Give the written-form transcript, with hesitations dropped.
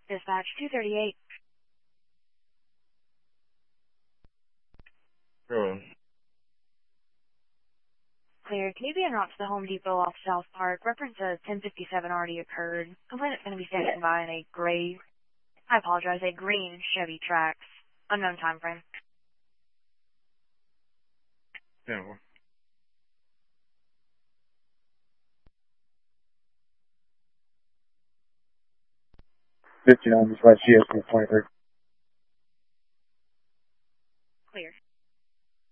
Dispatch 238. Go. Cleared. Can you be en route to the Home Depot off South Park? Reference to 1057 already occurred. Complainant's going to be standing by in a green Chevy Trax. Unknown time frame. Yeah. 59, just right, GS 23.